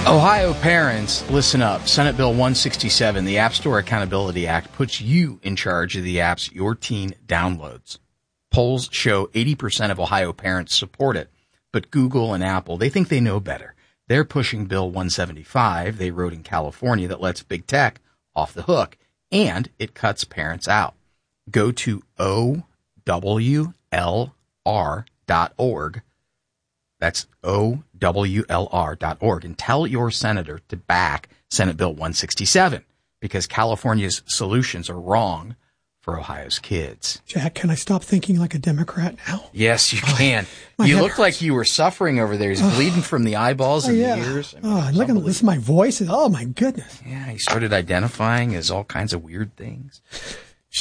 Ohio parents, listen up. Senate Bill 167, the App Store Accountability Act, puts you in charge of the apps your teen downloads. Polls show 80% of Ohio parents support it, but Google and Apple, they think they know better. They're pushing Bill 175 they wrote in California that lets big tech off the hook, and it cuts parents out. Go to OWLR.org. That's OWLR.org, and tell your senator to back Senate Bill 167 because California's solutions are wrong for Ohio's kids. Jack, can I stop thinking like a Democrat now? Yes, you can. You look like you were suffering over there. He's bleeding from the eyeballs and the ears. Listen to my voice. Oh, my goodness. Yeah, he started identifying as all kinds of weird things.